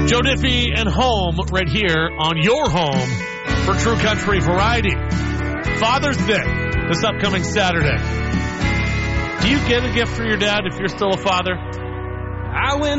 Joe Diffie and Home right here on your home for True Country Variety. Father's Day this upcoming Saturday. Do you get a gift for your dad if you're still a father? I went